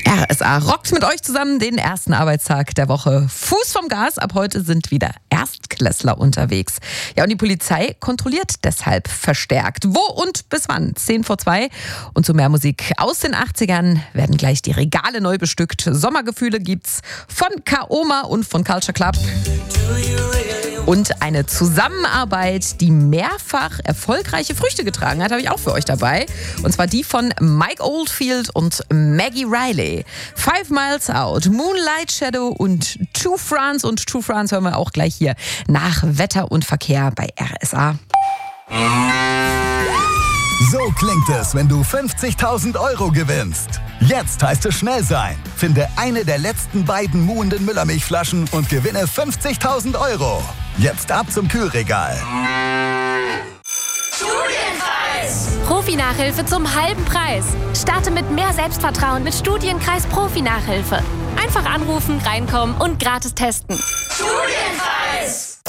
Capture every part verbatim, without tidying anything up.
R S A rockt mit euch zusammen den ersten Arbeitstag der Woche. Fuß vom Gas, ab heute sind wieder Erstklässler unterwegs. Ja, und die Polizei kontrolliert deshalb verstärkt. Wo und bis wann? zehn vor zwei. Und zu mehr Musik aus den achtzigern werden gleich die Regale neu bestückt. Sommergefühle gibt's von Kaoma und von Culture Club. Und eine Zusammenarbeit, die mehrfach erfolgreiche Früchte getragen hat, habe ich auch für euch dabei. Und zwar die von Mike Oldfield und Maggie Riley. Five Miles Out, Moonlight Shadow und True France. Und True France hören wir auch gleich hier nach Wetter und Verkehr bei R S A. So klingt es, wenn du fünfzigtausend Euro gewinnst. Jetzt heißt es schnell sein. Finde eine der letzten beiden muhenden Müllermilchflaschen und gewinne fünfzigtausend Euro. Jetzt ab zum Kühlregal. Studienkreis! Profi-Nachhilfe zum halben Preis. Starte mit mehr Selbstvertrauen mit Studienkreis Profi-Nachhilfe. Einfach anrufen, reinkommen und gratis testen. Studienkreis!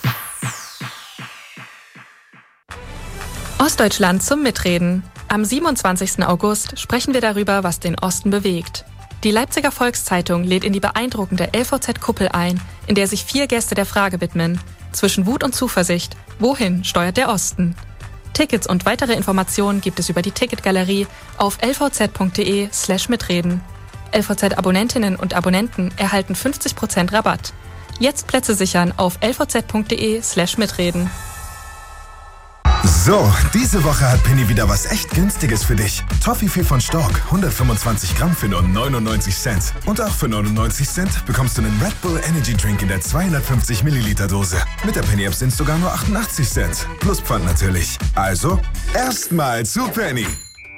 Ostdeutschland zum Mitreden. Am siebenundzwanzigsten August sprechen wir darüber, was den Osten bewegt. Die Leipziger Volkszeitung lädt in die beeindruckende L V Z-Kuppel ein, in der sich vier Gäste der Frage widmen: Zwischen Wut und Zuversicht, wohin steuert der Osten? Tickets und weitere Informationen gibt es über die Ticketgalerie auf l v z punkt d e slash mitreden. L V Z-Abonnentinnen und Abonnenten erhalten fünfzig Prozent Rabatt. Jetzt Plätze sichern auf l v z punkt d e slash mitreden. So, diese Woche hat Penny wieder was echt Günstiges für dich. Toffifee von Stork, hundertfünfundzwanzig Gramm für nur neunundneunzig Cent. Und auch für neunundneunzig Cent bekommst du einen Red Bull Energy Drink in der zweihundertfünfzig Milliliter Dose. Mit der Penny App sind es sogar nur achtundachtzig Cent. Plus Pfand natürlich. Also, erstmal zu Penny.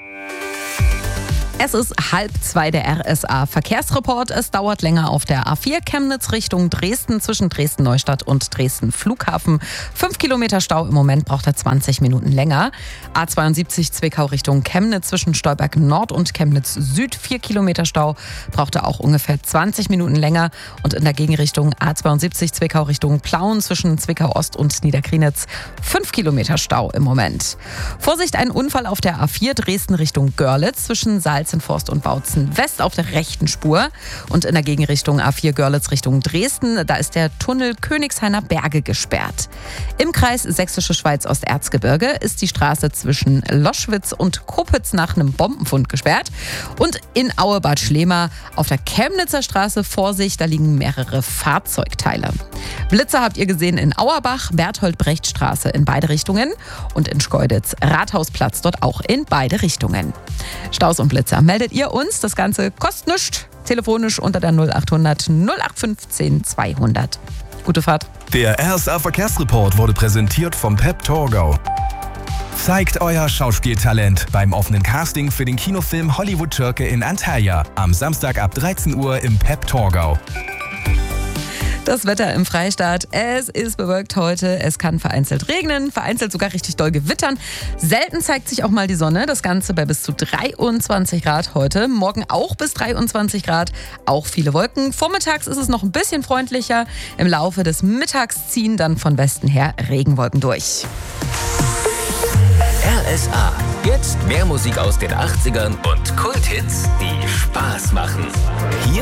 Es ist halb zwei, der R S A Verkehrsreport. Es dauert länger auf der A vier Chemnitz Richtung Dresden zwischen Dresden-Neustadt und Dresden-Flughafen. Fünf Kilometer Stau, im Moment braucht er zwanzig Minuten länger. A zweiundsiebzig Zwickau Richtung Chemnitz zwischen Stolberg Nord und Chemnitz Süd. Vier Kilometer Stau, braucht er auch ungefähr zwanzig Minuten länger. Und in der Gegenrichtung A zweiundsiebzig Zwickau Richtung Plauen zwischen Zwickau Ost und Niederkrienitz. Fünf Kilometer Stau im Moment. Vorsicht, ein Unfall auf der A vier Dresden Richtung Görlitz zwischen Salz Forst und Bautzen West auf der rechten Spur. Und in der Gegenrichtung A vier Görlitz Richtung Dresden, da ist der Tunnel Königshainer Berge gesperrt. Im Kreis Sächsische Schweiz Osterzgebirge ist die Straße zwischen Loschwitz und Kopitz nach einem Bombenfund gesperrt. Und in Auebad Schlema auf der Chemnitzer Straße, Vorsicht, da liegen mehrere Fahrzeugteile. Blitzer habt ihr gesehen in Auerbach, Berthold-Brecht-Straße in beide Richtungen und in Schkeuditz Rathausplatz, dort auch in beide Richtungen. Staus und Blitzer meldet ihr uns. Das Ganze kostet nichts. Telefonisch unter der null achthundert null acht fünfzehn zweihundert. Gute Fahrt. Der R S A Verkehrsreport wurde präsentiert vom Pep Torgau. Zeigt euer Schauspieltalent beim offenen Casting für den Kinofilm Hollywood Schurke in Antalya. Am Samstag ab dreizehn Uhr im Pep Torgau. Das Wetter im Freistaat, es ist bewölkt heute, es kann vereinzelt regnen, vereinzelt sogar richtig doll gewittern. Selten zeigt sich auch mal die Sonne, das Ganze bei bis zu dreiundzwanzig Grad heute. Morgen auch bis dreiundzwanzig Grad, auch viele Wolken. Vormittags ist es noch ein bisschen freundlicher. Im Laufe des Mittags ziehen dann von Westen her Regenwolken durch. R S A. Jetzt mehr Musik aus den achtzigern und Kulthits, die Spaß machen. Hier